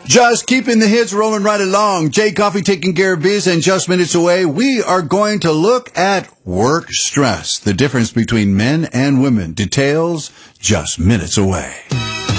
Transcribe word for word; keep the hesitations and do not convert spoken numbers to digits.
Just keeping the hits rolling right along. Jay Coffee taking care of biz, and just minutes away, we are going to look at work stress, the difference between men and women. Details just minutes away.